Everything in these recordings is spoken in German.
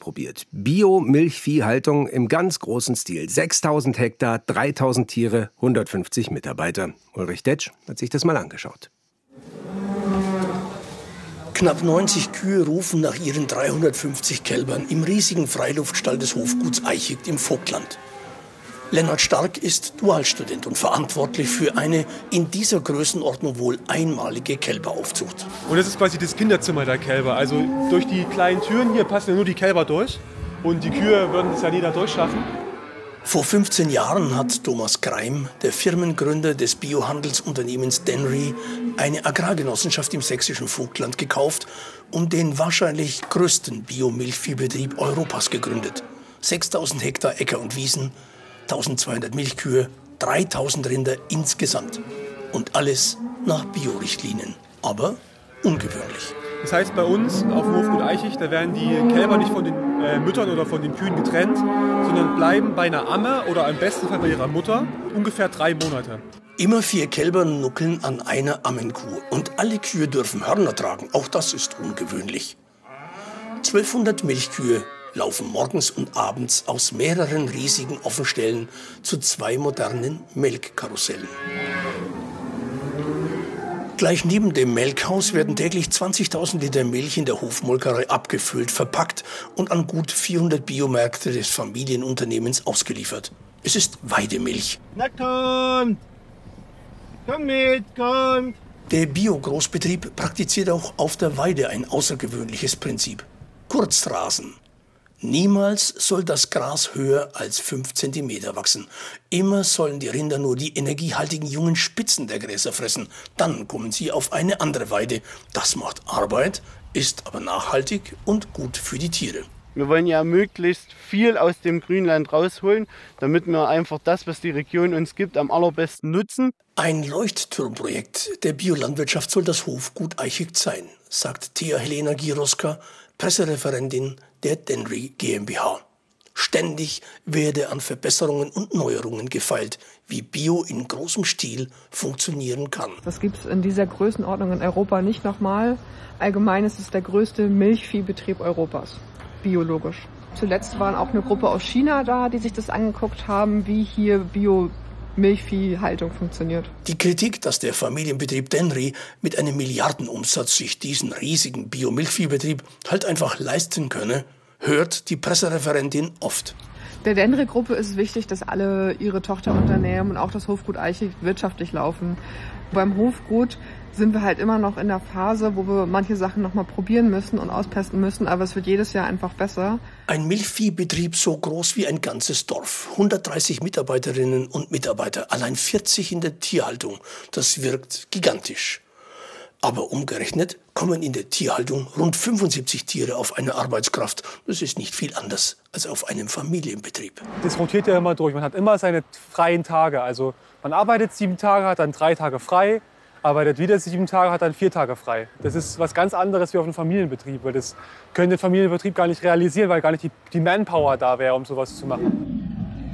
ausprobiert. Bio-Milchviehhaltung im ganz großen Stil. 6000 Hektar, 3000 Tiere, 150 Mitarbeiter. Ulrich Detsch hat sich das mal angeschaut. Knapp 90 Kühe rufen nach ihren 350 Kälbern im riesigen Freiluftstall des Hofguts Eichigt im Vogtland. Lennart Stark ist Dualstudent und verantwortlich für eine in dieser Größenordnung wohl einmalige Kälberaufzucht. Und das ist quasi das Kinderzimmer der Kälber. Also durch die kleinen Türen hier passen ja nur die Kälber durch. Und die Kühe würden es ja nie da durchschaffen. Vor 15 Jahren hat Thomas Greim, der Firmengründer des Biohandelsunternehmens Denry, eine Agrargenossenschaft im sächsischen Vogtland gekauft und den wahrscheinlich größten Biomilchviehbetrieb Europas gegründet. 6000 Hektar Äcker und Wiesen, 1200 Milchkühe, 3000 Rinder insgesamt. Und alles nach Biorichtlinien. Aber ungewöhnlich. Das heißt, bei uns auf dem Hofgut Eichigt, da werden die Kälber nicht von den Müttern oder von den Kühen getrennt, sondern bleiben bei einer Amme oder im besten Fall bei ihrer Mutter ungefähr 3 Monate. Immer 4 Kälber nuckeln an einer Ammenkuh. Und alle Kühe dürfen Hörner tragen. Auch das ist ungewöhnlich. 1200 Milchkühe laufen morgens und abends aus mehreren riesigen Offenstellen zu 2 modernen Melkkarussellen. Gleich neben dem Melkhaus werden täglich 20.000 Liter Milch in der Hofmolkerei abgefüllt, verpackt und an gut 400 Biomärkte des Familienunternehmens ausgeliefert. Es ist Weidemilch. Na kommt! Komm mit, kommt! Der Bio-Großbetrieb praktiziert auch auf der Weide ein außergewöhnliches Prinzip. Kurzrasen. Niemals soll das Gras höher als 5 Zentimeter wachsen. Immer sollen die Rinder nur die energiehaltigen jungen Spitzen der Gräser fressen. Dann kommen sie auf eine andere Weide. Das macht Arbeit, ist aber nachhaltig und gut für die Tiere. Wir wollen ja möglichst viel aus dem Grünland rausholen, damit wir einfach das, was die Region uns gibt, am allerbesten nutzen. Ein Leuchtturmprojekt der Biolandwirtschaft soll das Hofgut Eichigt sein, sagt Thea Helena Giroska, Pressereferentin der Denry GmbH. Ständig werde an Verbesserungen und Neuerungen gefeilt, wie Bio in großem Stil funktionieren kann. Das gibt es in dieser Größenordnung in Europa nicht nochmal. Allgemein ist es der größte Milchviehbetrieb Europas, biologisch. Zuletzt waren auch eine Gruppe aus China da, die sich das angeguckt haben, wie hier Milchviehhaltung funktioniert. Die Kritik, dass der Familienbetrieb Denry mit einem Milliardenumsatz sich diesen riesigen Biomilchviehbetrieb halt einfach leisten könne, hört die Pressereferentin oft. Der Denry-Gruppe ist wichtig, dass alle ihre Tochterunternehmen und auch das Hofgut Eichigt wirtschaftlich laufen. Beim Hofgut sind wir halt immer noch in der Phase, wo wir manche Sachen noch mal probieren müssen und austesten müssen, aber es wird jedes Jahr einfach besser. Ein Milchviehbetrieb so groß wie ein ganzes Dorf. 130 Mitarbeiterinnen und Mitarbeiter, allein 40 in der Tierhaltung. Das wirkt gigantisch. Aber umgerechnet kommen in der Tierhaltung rund 75 Tiere auf eine Arbeitskraft. Das ist nicht viel anders als auf einem Familienbetrieb. Das rotiert ja immer durch. Man hat immer seine freien Tage. Also man arbeitet 7 Tage, hat dann 3 Tage frei, arbeitet wieder 7 Tage, hat dann 4 Tage frei. Das ist was ganz anderes wie auf einem Familienbetrieb. Weil das könnte der Familienbetrieb gar nicht realisieren, weil gar nicht die Manpower da wäre, um sowas zu machen.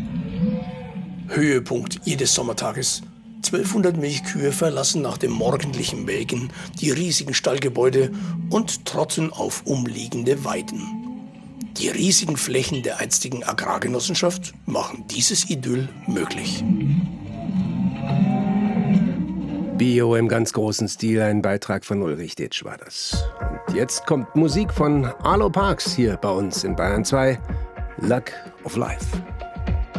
Höhepunkt jedes Sommertages. 1200 Milchkühe verlassen nach dem morgendlichen Melken die riesigen Stallgebäude und trotten auf umliegende Weiden. Die riesigen Flächen der einstigen Agrargenossenschaft machen dieses Idyll möglich. Bio im ganz großen Stil, ein Beitrag von Ulrich Detsch war das. Und jetzt kommt Musik von Arlo Parks hier bei uns in Bayern 2, Luck of Life.